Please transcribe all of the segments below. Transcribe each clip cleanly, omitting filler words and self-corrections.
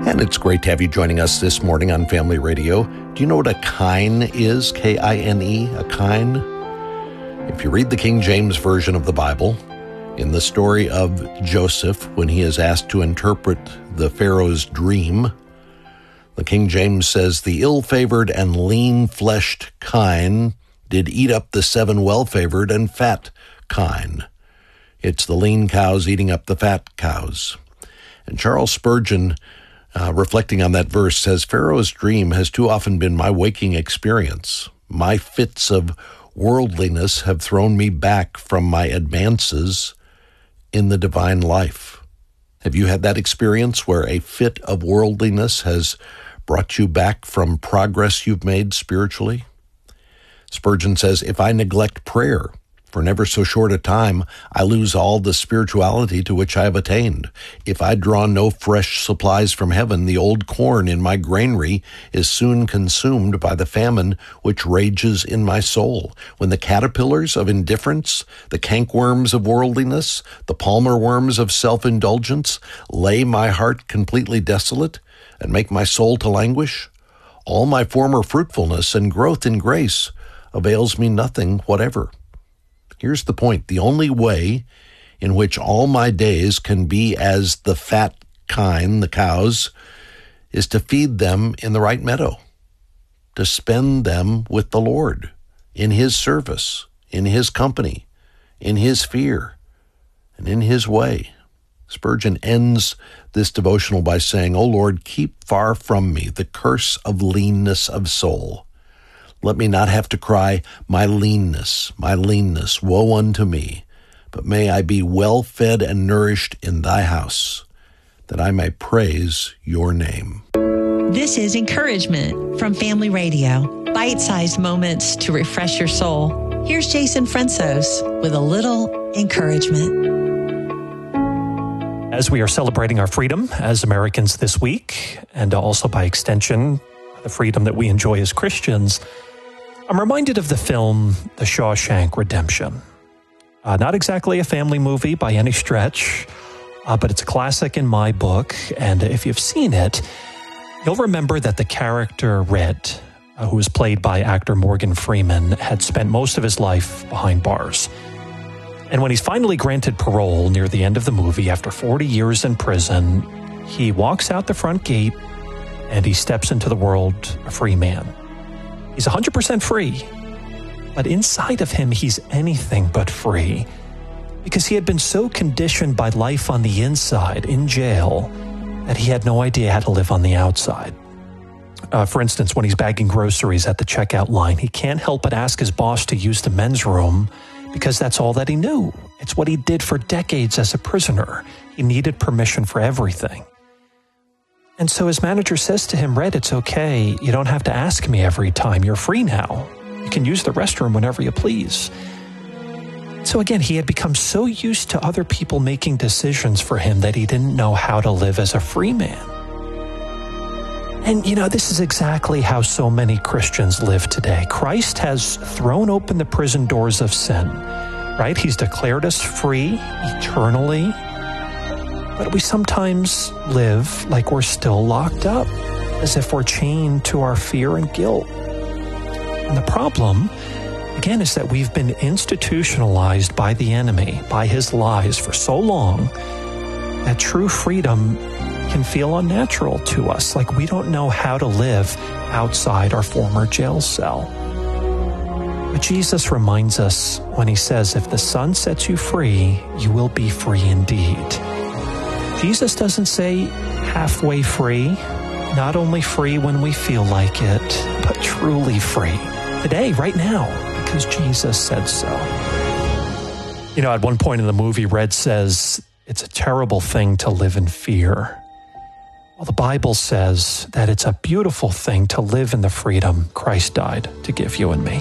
And it's great to have you joining us this morning on Family Radio. Do you know what a kine is? K-I-N-E, a kine? If you read the King James Version of the Bible, in the story of Joseph, when he is asked to interpret the Pharaoh's dream, the King James says, "The ill-favored and lean-fleshed kine did eat up the 7 well-favored and fat kine." It's the lean cows eating up the fat cows. And Charles Spurgeon, reflecting on that verse, says, "Pharaoh's dream has too often been my waking experience. My fits of worldliness have thrown me back from my advances in the divine life." Have you had that experience where a fit of worldliness has brought you back from progress you've made spiritually? Spurgeon says, "If I neglect prayer for never so short a time, I lose all the spirituality to which I have attained. If I draw no fresh supplies from heaven, the old corn in my granary is soon consumed by the famine which rages in my soul. When the caterpillars of indifference, the cankworms of worldliness, the palmer worms of self-indulgence lay my heart completely desolate and make my soul to languish, all my former fruitfulness and growth in grace avails me nothing whatever." Here's the point. The only way in which all my days can be as the fat kine, the cows, is to feed them in the right meadow, to spend them with the Lord, in His service, in His company, in His fear, and in His way. Spurgeon ends this devotional by saying, "O Lord, keep far from me the curse of leanness of soul. Let me not have to cry, my leanness, woe unto me. But may I be well fed and nourished in thy house, that I may praise your name." This is Encouragement from Family Radio. Bite-sized moments to refresh your soul. Here's Jason Fransos with a little encouragement. As we are celebrating our freedom as Americans this week, and also by extension, the freedom that we enjoy as Christians, I'm reminded of the film The Shawshank Redemption. Not exactly a family movie by any stretch, but it's a classic in my book. And if you've seen it, you'll remember that the character Red, who was played by actor Morgan Freeman, had spent most of his life behind bars. And when he's finally granted parole near the end of the movie, after 40 years in prison, he walks out the front gate and he steps into the world a free man. He's 100% free, but inside of him, he's anything but free, because he had been so conditioned by life on the inside, in jail, that he had no idea how to live on the outside. For instance, when he's bagging groceries at the checkout line, he can't help but ask his boss to use the men's room because that's all that he knew. It's what he did for decades as a prisoner. He needed permission for everything. And so his manager says to him, "Red, it's okay. You don't have to ask me every time. You're free now. You can use the restroom whenever you please." So again, he had become so used to other people making decisions for him that he didn't know how to live as a free man. And this is exactly how so many Christians live today. Christ has thrown open the prison doors of sin, right? He's declared us free eternally. But we sometimes live like we're still locked up, as if we're chained to our fear and guilt. And the problem, again, is that we've been institutionalized by the enemy, by his lies for so long, that true freedom can feel unnatural to us, like we don't know how to live outside our former jail cell. But Jesus reminds us when he says, "If the Son sets you free, you will be free indeed." Jesus doesn't say halfway free, not only free when we feel like it, but truly free. Today, right now, because Jesus said so. At one point in the movie, Red says, "It's a terrible thing to live in fear." Well, the Bible says that it's a beautiful thing to live in the freedom Christ died to give you and me.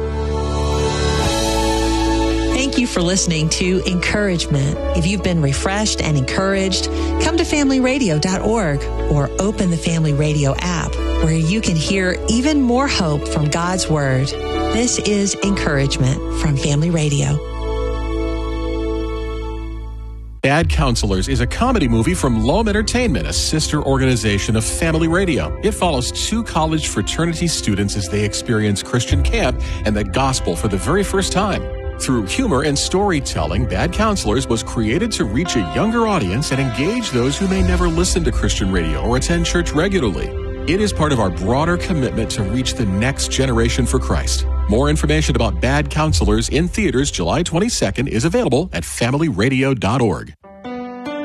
Thank you for listening to Encouragement. If you've been refreshed and encouraged, come to familyradio.org or open the Family Radio app, where you can hear even more hope from God's Word. This is Encouragement from Family Radio. Bad Counselors is a comedy movie from Loam Entertainment, a sister organization of Family Radio. It follows two college fraternity students as they experience Christian camp and the gospel for the very first time. Through humor and storytelling, Bad Counselors was created to reach a younger audience and engage those who may never listen to Christian radio or attend church regularly. It is part of our broader commitment to reach the next generation for Christ. More information about Bad Counselors in theaters July 22nd is available at familyradio.org.